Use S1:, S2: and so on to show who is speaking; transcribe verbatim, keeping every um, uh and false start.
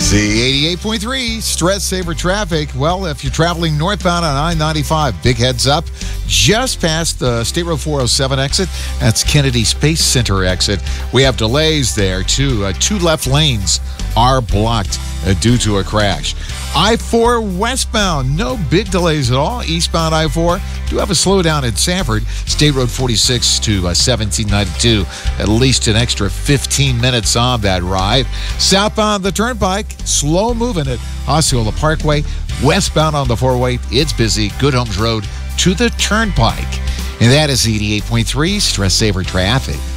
S1: Z eighty-eight point three, stress saver traffic. Well, if you're traveling northbound on I ninety-five, big heads up. Just past the State Road four oh seven exit, that's Kennedy Space Center exit. We have delays there, too. Uh, two left lanes are blocked uh, due to a crash. I four westbound, no big delays at all. Eastbound I four, do have a slowdown at Sanford. State Road forty-six to uh, seventeen ninety-two, at least an extra fifteen minutes on that ride. Southbound the Turnpike, slow moving at Osceola Parkway. Westbound on the four-way, it's busy. Good Homes Road to the Turnpike. And that is eighty-eight point three, stress saver traffic.